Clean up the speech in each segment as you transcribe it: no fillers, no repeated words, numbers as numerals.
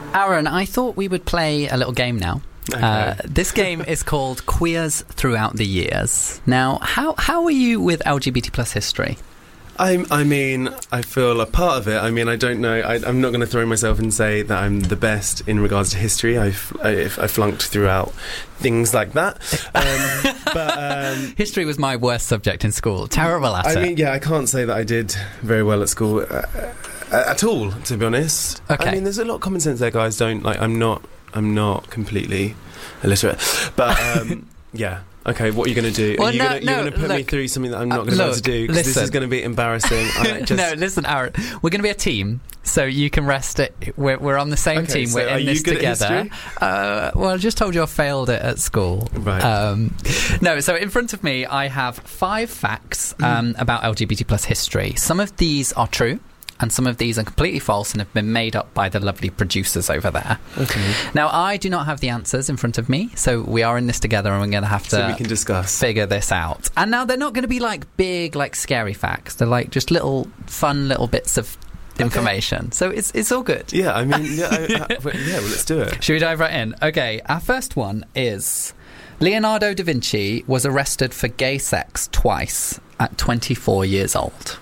Aaron, I thought we would play a little game now. Okay. This game is called Queers Throughout the Years. Now, how are you with LGBT plus history? I mean, I feel a part of it. I mean, I don't know. I'm not going to throw myself and say that I'm the best in regards to history. I flunked throughout things like that. But history was my worst subject in school. Terrible at it. I mean, yeah, I can't say that I did very well at school at all, to be honest. Okay. I mean, there's a lot of common sense there, guys. Don't like. I'm not completely illiterate, but yeah. Okay, what are you going to do? Well, you're going to put me through something that I'm not going to be able to do? Because this is going to be embarrassing. No, listen, Aaron. We're going to be a team, so you can rest it. We're on the same team. So we're in this together. Well, I just told you I failed it at school. Right. No, so in front of me, I have 5 facts about LGBT plus history. Some of these are true. And some of these are completely false and have been made up by the lovely producers over there. Okay. Now, I do not have the answers in front of me, so we are in this together and we're going to have to so we can discuss. Figure this out. And now they're not going to be like big, like scary facts. They're like just little fun little bits of information. So it's all good. Yeah, I mean, well, let's do it. Should we dive right in? Okay, our first one is Leonardo da Vinci was arrested for gay sex twice at 24 years old.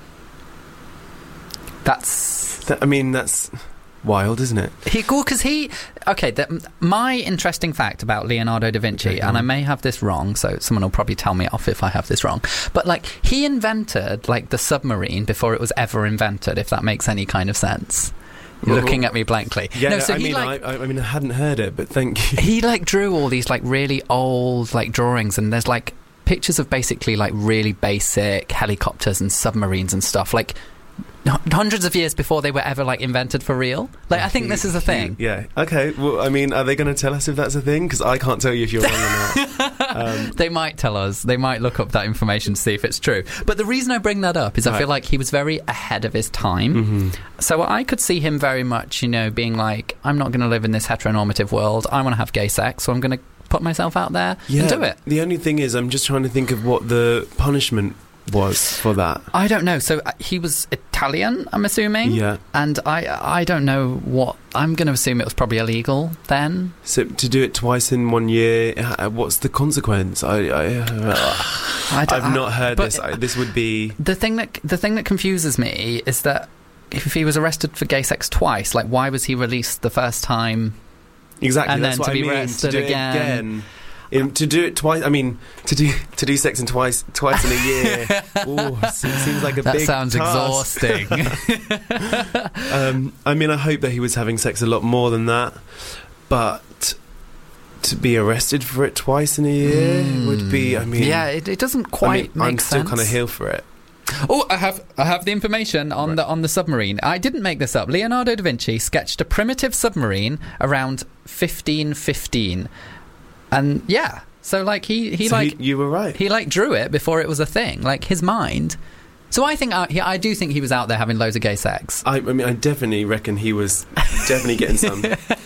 That's wild, isn't it? My interesting fact about Leonardo da Vinci, and I may have this wrong, so someone will probably tell me off if I have this wrong, but like he invented like the submarine before it was ever invented, if that makes any kind of sense. You're looking at me blankly. Yeah, no, so I hadn't heard it, but thank you. He like drew all these like really old like drawings, and there's like pictures of basically like really basic helicopters and submarines and stuff, like hundreds of years before they were ever like invented for real. Like I think this is a thing. Yeah. Okay. Well, I mean, are they going to tell us if that's a thing? Because I can't tell you if you're wrong or not. They might tell us. They might look up that information to see if it's true. But the reason I bring that up is I feel like he was very ahead of his time. Mm-hmm. So I could see him very much, being like, I'm not going to live in this heteronormative world. I want to have gay sex, so I'm going to put myself out there and do it. The only thing is, I'm just trying to think of what the punishment was for that. I don't know. So he was Italian, I'm assuming. Yeah. And I don't know what. I'm going to assume it was probably illegal then. So to do it twice in 1 year, what's the consequence? I've not heard this. This would be the thing that confuses me is that if he was arrested for gay sex twice, like why was he released the first time? Exactly. And that's then what to be I mean. arrested to do again. To do it twice, I mean, to do sex twice in a year. Seems like a that big sounds task. Exhausting. I mean, I hope that he was having sex a lot more than that, but to be arrested for it twice in a year would be. I mean, yeah, it doesn't quite make I'm still sense. kind of here for it. Oh, I have the information on the submarine. I didn't make this up. Leonardo da Vinci sketched a primitive submarine around 1515. And yeah, so like you were right. He like drew it before it was a thing, like his mind. So I think I do think he was out there having loads of gay sex. I mean, I definitely reckon he was definitely getting some.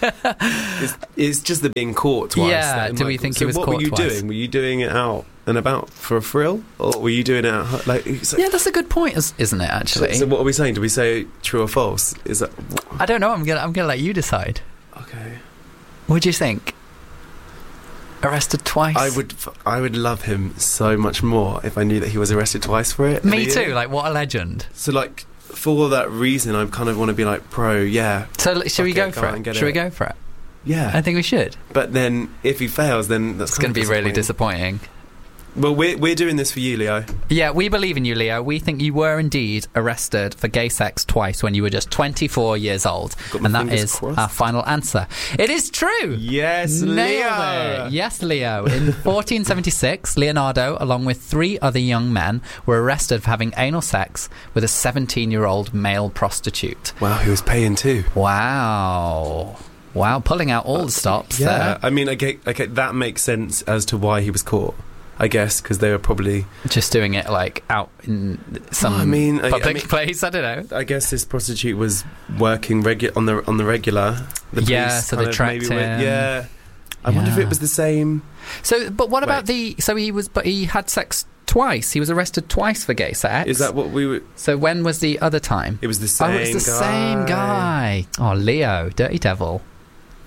It's just the being caught twice. Yeah, do we think he was caught twice? What were you doing? Were you doing it out and about for a thrill, or were you doing it out like? Yeah, that's a good point, isn't it? Actually. So what are we saying? Do we say true or false? Is that? I don't know. I'm gonna let you decide. Okay. What do you think? Arrested twice? I would love him so much more if I knew that he was arrested twice for it. Me too. Like, what a legend. So, like, for that reason, I kind of want to be like pro. Yeah. So, should we go for it? Should we go for it? Yeah. I think we should. But then, if he fails, then that's going to be really disappointing. Well, we're doing this for you, Leo. Yeah, we believe in you, Leo. We think you were indeed arrested for gay sex twice when you were just 24 years old. And that is our final answer. It is true! Yes, Leo! Yes, Leo. In 1476, Leonardo, along with 3 other young men, were arrested for having anal sex with a 17-year-old male prostitute. Wow, he was paying too. Wow, pulling out all the stops there. I mean, okay, that makes sense as to why he was caught. I guess because they were probably just doing it like out in some public place. I don't know. I guess this prostitute was working on the regular. The police so they tracked him. I wonder if it was the same. So, but what about he had sex twice. He was arrested twice for gay sex. Is that what we were? So when was the other time? It was the same. Oh, it was the same guy. Oh, Leo, dirty devil.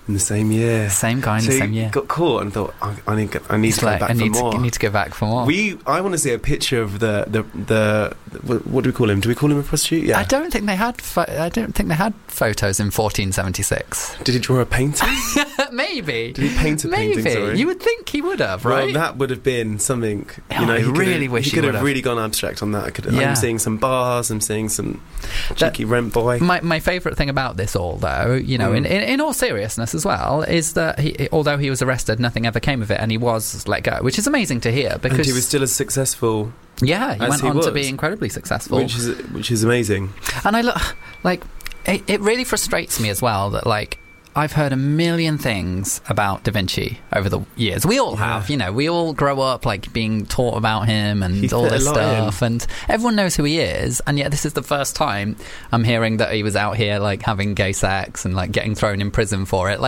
In the same year. Same guy in the same year. Got caught and thought, I need to go back I need to go back for more. I want to see a picture of the what do we call him? Do we call him a prostitute? Yeah. I don't think they had photos in 1476. Did he draw a painting? Maybe. Did he paint a painting? Sorry. You would think he would have, right? Well, that would have been something. I really wish he could have really gone abstract on that. I'm seeing some bars. I'm seeing some cheeky rent boy. My favourite thing about this all, though, in all seriousness as well, is that although he was arrested, nothing ever came of it, and he was let go, which is amazing to hear, because and he was still as successful. Yeah, he went on to be incredibly successful, which is amazing. And I look it really frustrates me as well that I've heard a million things about Da Vinci over the years. We all have, we all grow up being taught about him and all this stuff, and everyone knows who he is, and yet this is the first time I'm hearing that he was out here having gay sex and getting thrown in prison for it.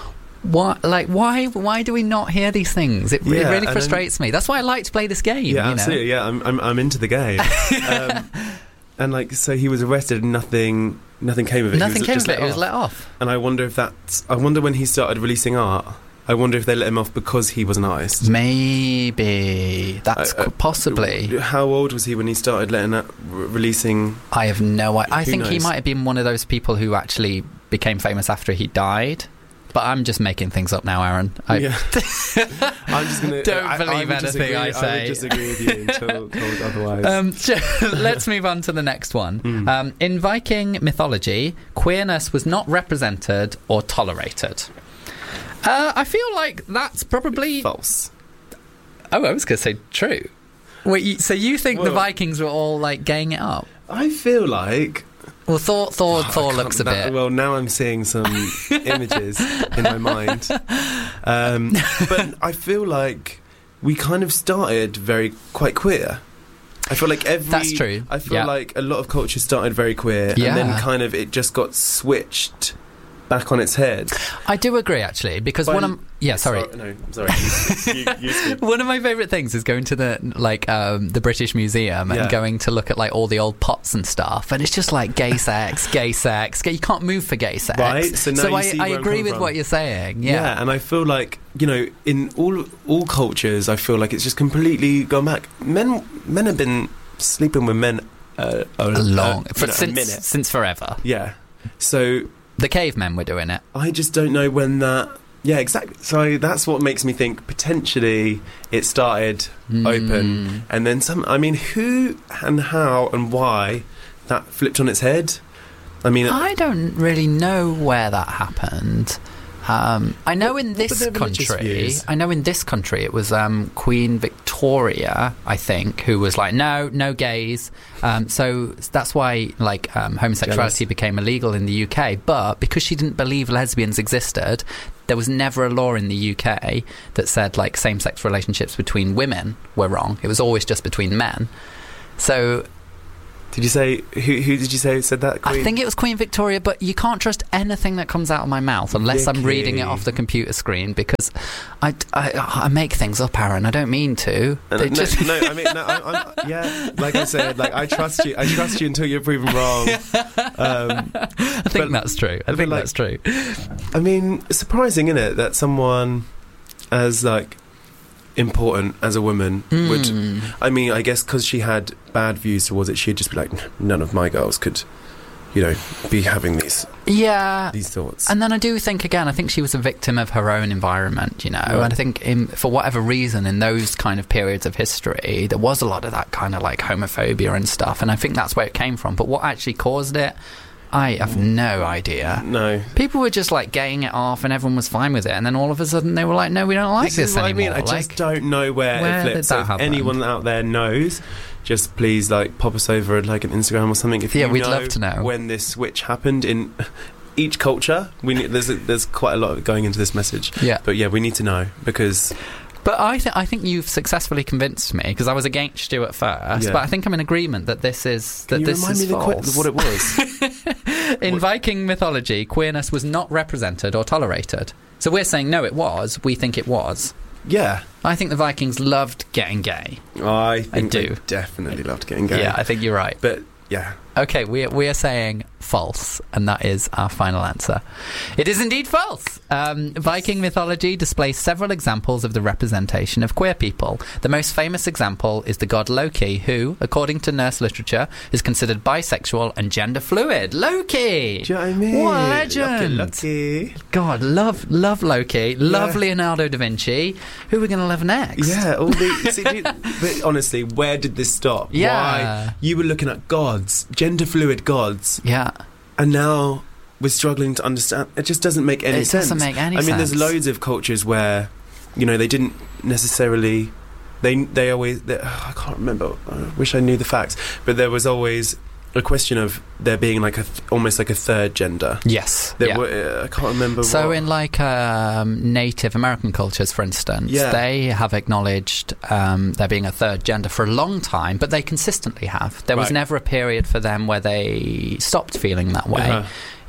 Why do we not hear these things? It really frustrates me. That's why I like to play this game. Yeah, absolutely. Yeah, I'm into the game. And so he was arrested and nothing came of it. Nothing came of it. He was let off. And I wonder when he started releasing art, I wonder if they let him off because he was an artist. Maybe. That's possibly. How old was he when he started releasing? I have no idea. I think he might have been one of those people who actually became famous after he died. But I'm just making things up now, Aaron. I'm just going to... Don't believe anything I say. I would disagree with you until told otherwise. Let's move on to the next one. In Viking mythology, queerness was not represented or tolerated. I feel like that's probably... False. Oh, I was going to say true. Wait, so you think the Vikings were all gaying it up? I feel like... Well, Thor looks a bit... Well, now I'm seeing some images in my mind. But I feel like we kind of started quite queer. I feel like That's true. I feel like a lot of cultures started very queer, and then kind of it just got switched back on its head. I do agree, actually, because sorry. No, sorry. You speak. One of my favourite things is going to the British Museum and going to look at all the old pots and stuff, and it's just gay sex. You can't move for gay sex, right? So I agree with what you're saying. Yeah, and I feel like in all cultures, I feel like it's just completely gone back. Men have been sleeping with men since forever. Yeah, so. The cavemen were doing it. I just don't know when that... Yeah, exactly. So that's what makes me think potentially it started open. And then some... I mean, who and how and why that flipped on its head? I mean... I don't really know where that happened. I know in this country it was Queen Victoria, I think, who was no gays. So that's why homosexuality became illegal in the UK. But because she didn't believe lesbians existed, there was never a law in the UK that said same-sex relationships between women were wrong. It was always just between men. So... Did you say who did you say said that? Queen? I think it was Queen Victoria, but you can't trust anything that comes out of my mouth unless I'm reading it off the computer screen, because I make things up, Aaron. I don't mean to. I'm like I said, I trust you. I trust you until you're proven wrong. I think that's true. I think that's true. I mean, it's surprising, isn't it, that someone as important as a woman would... I mean, I guess because she had bad views towards it, she'd just be none of my girls could be having these thoughts. And then I do think I think she was a victim of her own environment, right. And I think for whatever reason in those kind of periods of history there was a lot of that kind of homophobia and stuff, and I think that's where it came from. But what actually caused it, I have no idea. No. People were just gaying it off and everyone was fine with it, and then all of a sudden they were no, we don't like this anymore. I mean, I just don't know where it flipped. So if anyone out there knows, just please pop us over at an Instagram or something. If we'd love to know when this switch happened in each culture. There's quite a lot going into this message. Yeah. But we need to know, because... But I think you've successfully convinced me, because I was against you at first, but I think I'm in agreement that this is Can you remind me what it was? In Viking mythology, queerness was not represented or tolerated. So we're saying no, it was. We think it was. Yeah. I think the Vikings loved getting gay. I think they definitely loved getting gay. Yeah, I think you're right. But yeah, Okay, we are saying false, and that is our final answer. It is indeed false. Viking mythology displays several examples of the representation of queer people. The most famous example is the god Loki, who, according to Norse literature, is considered bisexual and gender fluid. Loki! Do you know what I mean? What a legend! Lucky. God, love Loki. Love Leonardo da Vinci. Who are we going to love next? Yeah, but honestly, where did this stop? Yeah. Why? You were looking at gods, gender fluid gods. Yeah. And now we're struggling to understand. It just doesn't make any sense. It doesn't make any sense. I mean, there's loads of cultures where, they didn't necessarily... They always... I can't remember. I wish I knew the facts. But there was always a question of there being like almost like a third gender. Yes. I can't remember. So what. in like Native American cultures, for instance, they have acknowledged there being a third gender for a long time, but they consistently have. There was never a period for them where they stopped feeling that way.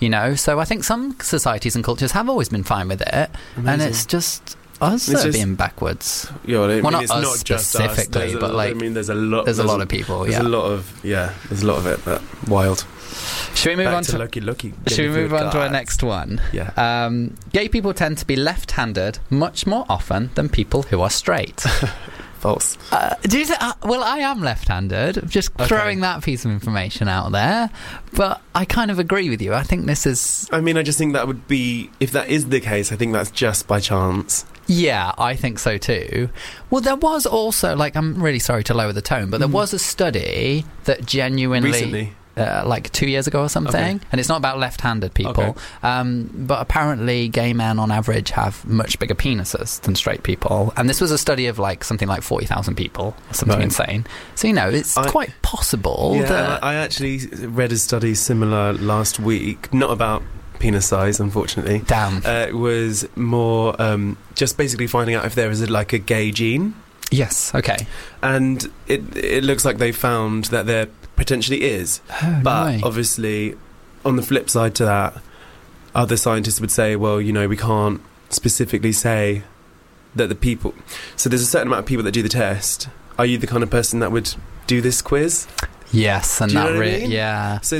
So I think some societies and cultures have always been fine with it. Amazing. And it's just us that are being backwards. Not us not specifically, just us. but like there's a lot. There's a lot of people. There's a lot of There's a lot of it, but wild. Should we move on to Loki? Should we move on to our next one? Yeah. Gay people tend to be left-handed much more often than people who are straight. False. Do you well, I am left-handed. I'm just throwing that piece of information out there, but I kind of agree with you. I think this is... I mean, I just think that would be... If that is the case, I think that's just by chance. Yeah, I think so too. Well, there was also, I'm really sorry to lower the tone, but there was a study that genuinely... Recently? 2 years ago or something, and it's not about left-handed people, but apparently gay men on average have much bigger penises than straight people, and this was a study of something like 40,000 people or something insane. So it's quite possible that... I actually read a study similar last week, not about penis size, unfortunately. Damn. It was more just basically finding out if there is a gay gene. Yes, okay. And it looks like they found that there potentially is. But obviously, on the flip side to that, other scientists would say, well, we can't specifically say that the people... So there's a certain amount of people that do the test. Are you the kind of person that would do this quiz? Yes, and that mean? Yeah. So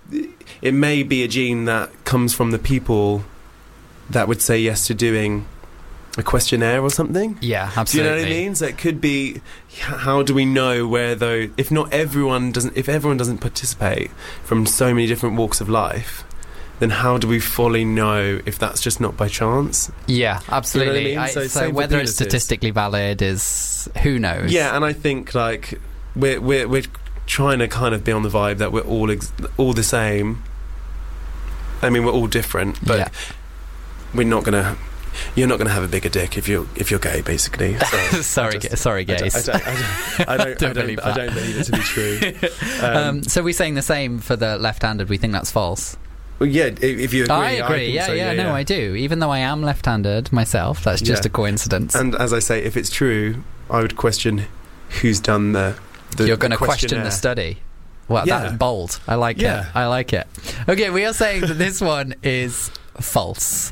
it may be a gene that comes from the people that would say yes to doing a questionnaire or something. Yeah, absolutely. Do you know what I mean? So it could be, how do we know where though, if everyone doesn't participate from so many different walks of life, then how do we fully know if that's just not by chance? Yeah, absolutely. You know what I mean? So whether it's statistically valid is, who knows? Yeah, and I think we're trying to kind of be on the vibe that we're all the same. I mean, we're all different, but we're not gonna... You're not going to have a bigger dick if you're gay, basically. So sorry, gays. I don't believe it to be true. So we're saying the same for the left-handed. We think that's false. Well, yeah, if you agree. I agree. I do. Even though I am left-handed myself, that's just a coincidence. And as I say, if it's true, I would question who's done the You're going to question the study. Well, that's bold. I like it. I like it. Okay, we are saying that this one is false.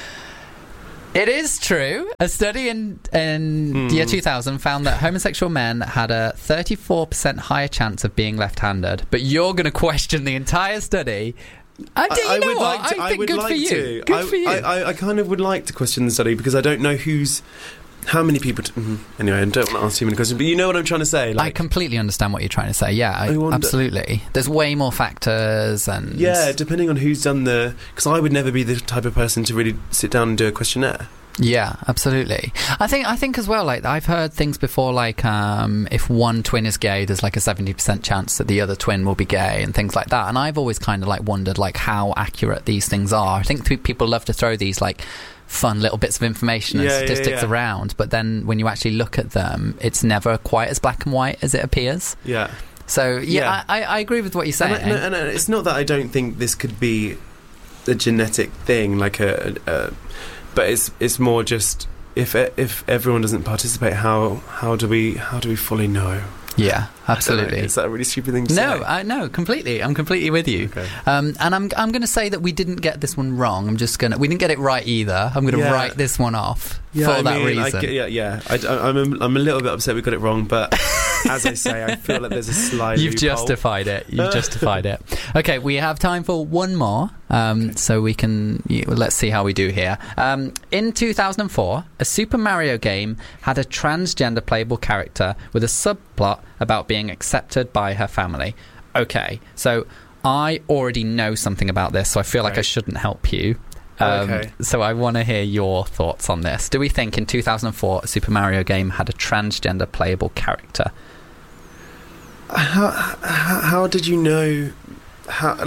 It is true. A study in the year 2000 found that homosexual men had a 34% higher chance of being left-handed. But you're going to question the entire study. I think good for you. Good for you. I kind of would like to question the study because I don't know how many people... Anyway, I don't want to ask too many questions, but you know what I'm trying to say. I completely understand what you're trying to say. Yeah, absolutely. There's way more factors and... Yeah, depending on who's done because I would never be the type of person to really sit down and do a questionnaire. Yeah, absolutely. I think as well, I've heard things before, if one twin is gay, there's a 70% chance that the other twin will be gay and things like that. And I've always kind of wondered how accurate these things are. I think people love to throw these fun little bits of information and statistics around, but then when you actually look at them, it's never quite as black and white as it appears. Yeah. So I agree with what you're saying. And it's not that I don't think this could be a genetic thing, but it's more just if everyone doesn't participate, how do we fully know? Yeah, absolutely. Is that a really stupid thing to say? No, completely. I'm completely with you. Okay. And I'm going to say that we didn't get this one wrong. We didn't get it right either. I'm going to write this one off for that reason. I'm a little bit upset we got it wrong, but as I say, I feel like there's a slight You've loophole. justified it. Okay, we have time for one more, so we can... let's see how we do here. In 2004, a Super Mario game had a transgender playable character with a subplot about being accepted by her family. Okay, so I already know something about this, so I feel like I shouldn't help you. So I want to hear your thoughts on this. Do we think in 2004 a Super Mario game had a transgender playable character? How did you know? How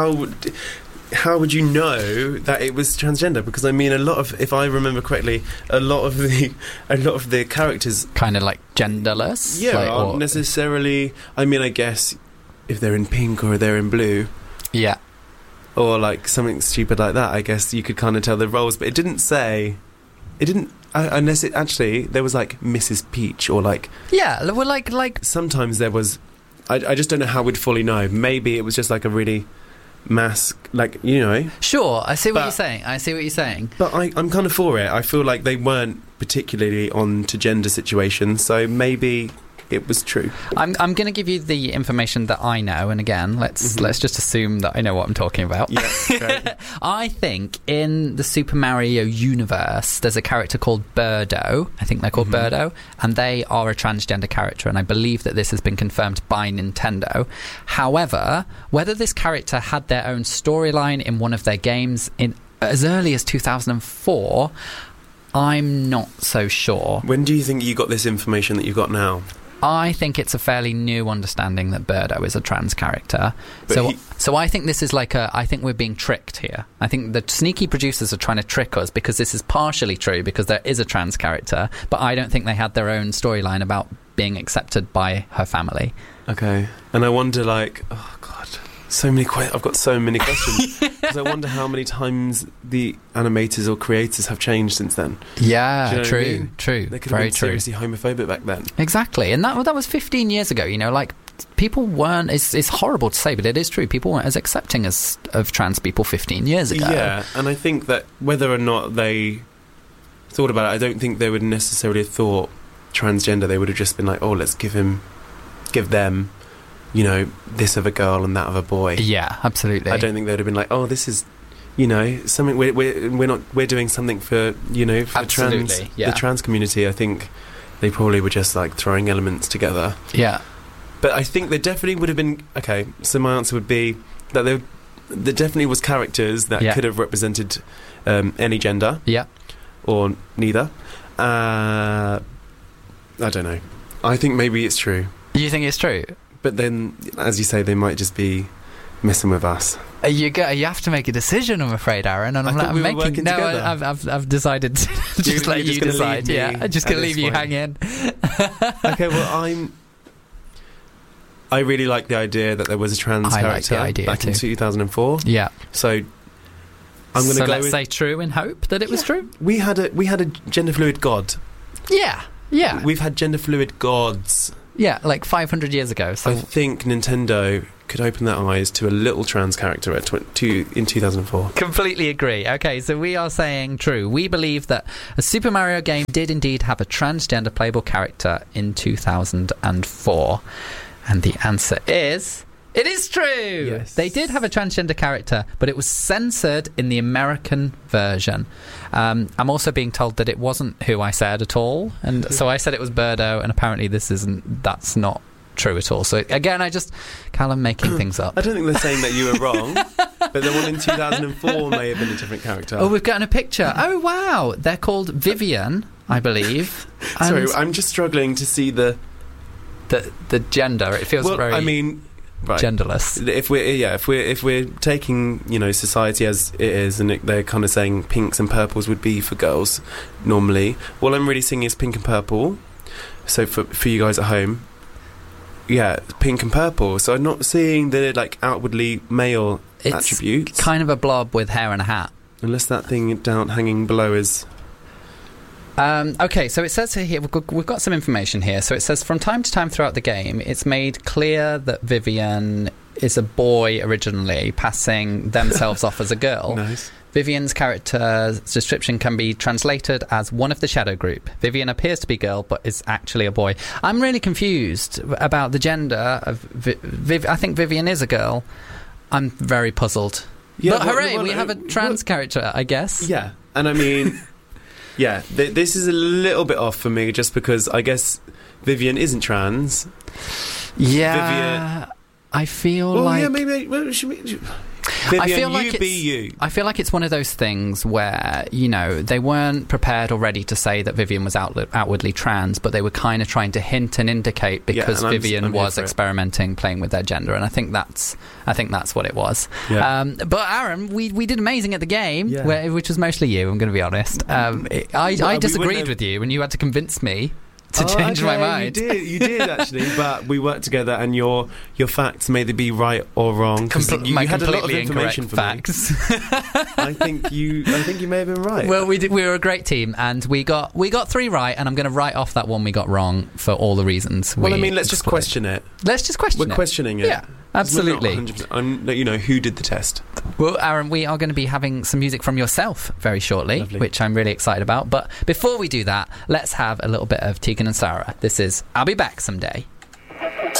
would you know that it was transgender? Because I mean, if I remember correctly, a lot of the characters kind of like genderless. Yeah, aren't necessarily. I mean, I guess if they're in pink or they're in blue. Yeah. Or like something stupid like that, I guess you could kind of tell the roles, but it didn't say. It didn't, unless it actually there was like Mrs. Peach or like. Yeah, well, like sometimes there was. I just don't know how we'd fully know. Maybe it was just like a really mass, like, you know. Sure, I see what you're saying. But I'm kind of for it. I feel like they weren't particularly on to gender situations, so maybe it was true. I'm going to give you the information that I know, and again, let's just assume that I know what I'm talking about. Yeah, okay. I think in the Super Mario universe, there's a character called Birdo. I think they're called Birdo, and they are a transgender character, and I believe that this has been confirmed by Nintendo. However, whether this character had their own storyline in one of their games in as early as 2004, I'm not so sure. When do you think you got this information that you've got now? I think it's a fairly new understanding that Birdo is a trans character. So I think this is I think we're being tricked here. I think the sneaky producers are trying to trick us because this is partially true because there is a trans character, but I don't think they had their own storyline about being accepted by her family. Okay. And I wonder, oh God, I've got so many questions. Because I wonder how many times the animators or creators have changed since then. Yeah, do you know true, what I mean? true. They could have been seriously homophobic back then. Exactly. And that was 15 years ago, you know, like people weren't, it's horrible to say, but it is true, people weren't as accepting of trans people 15 years ago. Yeah, and I think that whether or not they thought about it, I don't think they would necessarily have thought transgender. They would have just been like, oh, let's give them, you know, this of a girl and that of a boy. Yeah, absolutely. I don't think they would have been like, oh, this is, you know, something we're doing something for, you know, for the trans community. I think they probably were just like throwing elements together. Yeah. But I think there definitely would have been, okay, so my answer would be that there definitely was characters that could have represented any gender. Yeah. Or neither. I don't know. I think maybe it's true. You think it's true? But then, as you say, they might just be messing with us. You have to make a decision, I'm afraid, Aaron. And I've decided to just let you decide. Yeah, I'm just going to leave you hanging. Okay, well, I really like the idea that there was a trans character back in 2004. Yeah. So I'm going to go. Let's say true in hope that it was true. We had a gender fluid god. Yeah. Yeah. We've had gender fluid gods. Yeah, like 500 years ago. So I think Nintendo could open their eyes to a little trans character in 2004. Completely agree. Okay, so we are saying true. We believe that a Super Mario game did indeed have a transgender playable character in 2004. And the answer is... It is true! Yes. They did have a transgender character, but it was censored in the American version. I'm also being told that it wasn't who I said at all, and so I said it was Birdo, and apparently that's not true at all. So again, Callum making things up. I don't think they're saying that you were wrong, but the one in 2004 may have been a different character. Oh, we've gotten a picture. Oh, wow! They're called Vivian, I believe. Sorry, I'm just struggling to see the gender. It feels very... I mean... Right. Genderless. If we're taking, you know, society as it is, and they're kind of saying pinks and purples would be for girls normally. All I'm really seeing is pink and purple. So for you guys at home, pink and purple. So I'm not seeing the like outwardly male attributes. Kind of a blob with hair and a hat. Unless that thing down hanging below is. Okay, so it says here, we've got some information here. So it says, from time to time throughout the game, it's made clear that Vivian is a boy originally, passing themselves off as a girl. Nice. Vivian's character's description can be translated as one of the Shadow group. Vivian appears to be a girl, but is actually a boy. I'm really confused about the gender of I think Vivian is a girl. I'm very puzzled. Yeah, but hooray, we have a trans character, I guess. Yeah, and I mean... Yeah, this is a little bit off for me, just because I guess Vivian isn't trans. Yeah, Vivian, I feel like... yeah, maybe... Well, Vivian, I feel like you be you. I feel like it's one of those things where, you know, they weren't prepared or ready to say that Vivian was outwardly trans, but they were kind of trying to hint and indicate, because Vivian was experimenting, playing with their gender, and I think that's what it was. Yeah. But Aaron, we did amazing at the game, which was mostly you, I'm going to be honest. I disagreed with you, and you had to convince me to change my mind. You did actually, but we worked together, and your facts may either be right or wrong. You had a lot of information for facts. I think you may have been right. Well, we were a great team, and we got 3 right, and I'm going to write off that one we got wrong for all the reasons. Well, I mean, let's just question it. Let's just question it. We're questioning it. Yeah. Absolutely. Who did the test? Well, Aaron, we are going to be having some music from yourself very shortly, which I'm really excited about. But before we do that, let's have a little bit of Tegan and Sara. This is I'll Be Back Someday.